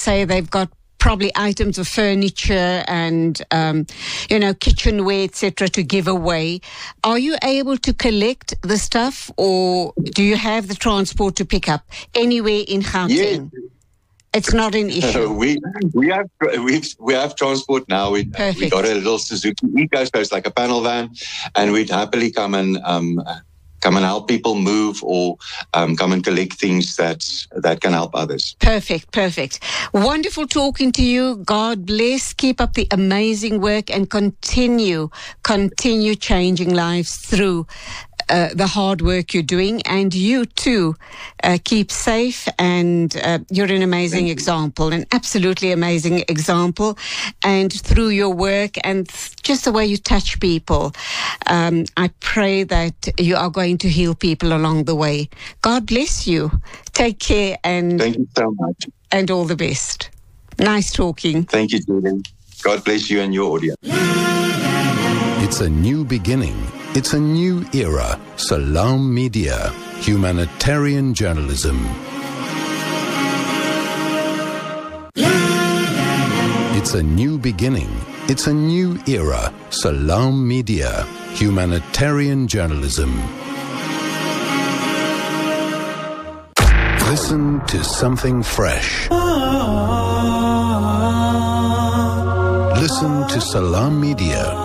say they've got probably items of furniture and, kitchenware, etc., to give away. Are you able to collect the stuff, or do you have the transport to pick up anywhere in Gauteng? Yes. It's not an issue. We have transport now. We got a little Suzuki Eco, so it's like a panel van, and we'd happily come and help people move or come and collect things that can help others. Perfect. Wonderful talking to you. God bless. Keep up the amazing work and continue changing lives through the hard work you're doing. And you too, keep safe, and you're an amazing example, an absolutely amazing example. And through your work and just the way you touch people, I pray that you are going to heal people along the way. God bless you. Take care, and thank you so much. And all the best. Nice talking. Thank you, Julie. God bless you and your audience. It's a new beginning. It's a new era. Salam Media, humanitarian journalism. It's a new beginning. It's a new era. Salam Media, humanitarian journalism. Listen to something fresh. Listen to Salam Media.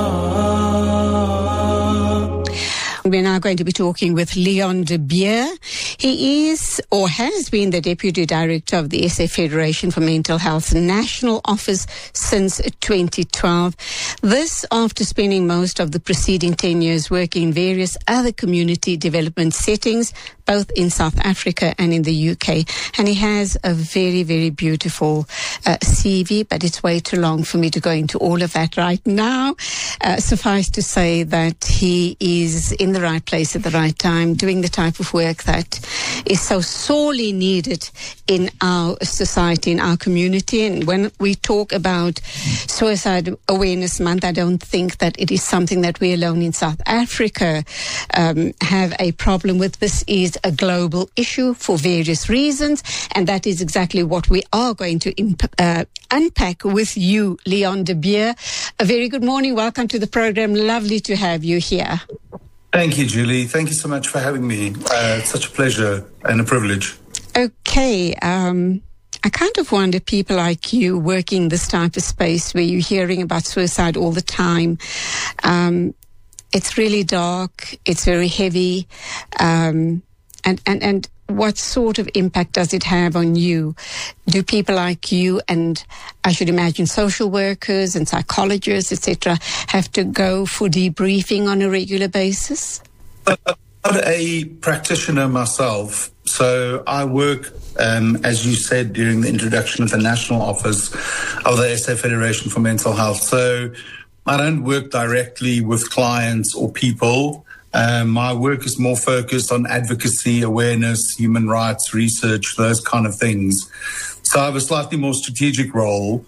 We're now going to be talking with Leon de Beer. He is or has been the Deputy Director of the SA Federation for Mental Health National Office since 2012. This after spending most of the preceding 10 years working in various other community development settings, both in South Africa and in the UK. And he has a very, very beautiful CV, but it's way too long for me to go into all of that right now. Suffice to say that he is in the right place at the right time, doing the type of work that is so sorely needed in our society, in our community. And when we talk about Suicide Awareness Month, I don't think that it is something that we alone in South Africa have a problem with. This is a global issue for various reasons, and that is exactly what we are going to unpack with you, Leon de Beer. A very good morning. Welcome to the program. Lovely to have you here. Thank you, Julie. Thank you so much for having me. It's such a pleasure and a privilege. Okay. I kind of wonder, people like you working this type of space where you're hearing about suicide all the time, it's really dark, it's very heavy, and what sort of impact does it have on you? Do people like you, and I should imagine social workers and psychologists, etc., have to go for debriefing on a regular basis? I'm not a practitioner myself, so I work, as you said during the introduction, of the National Office of the SA Federation for Mental Health. So I don't work directly with clients or people. My work is more focused on advocacy, awareness, human rights, research, those kind of things. So I have a slightly more strategic role.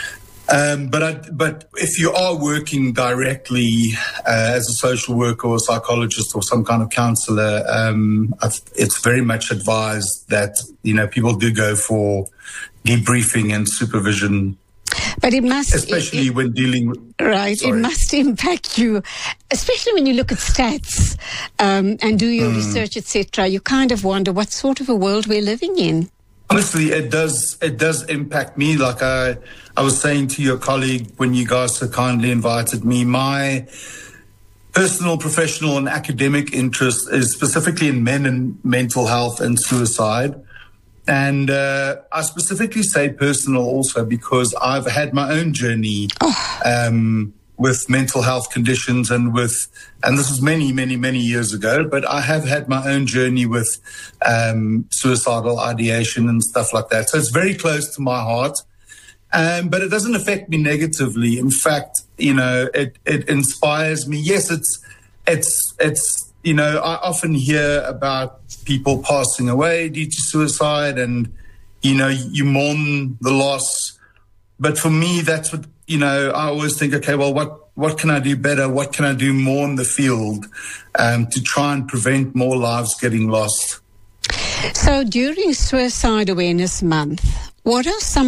But if you are working directly as a social worker or a psychologist or some kind of counselor, it's very much advised that, people do go for debriefing and supervision. But it must, especially when dealing with... Right, sorry. It must impact you, especially when you look at stats and do your research, etc. You kind of wonder what sort of a world we're living in. Honestly, it does impact me. Like I was saying to your colleague when you guys so kindly invited me, my personal, professional and academic interest is specifically in men and mental health and suicide. And I specifically say personal also because I've had my own journey with mental health conditions and this was many, many, many years ago, but I have had my own journey with suicidal ideation and stuff like that. So it's very close to my heart, but it doesn't affect me negatively. In fact, it inspires me. Yes, it's I often hear about people passing away due to suicide and, you mourn the loss. But for me, that's what, I always think, okay, well, what can I do better? What can I do more in the field to try and prevent more lives getting lost? So during Suicide Awareness Month, what are some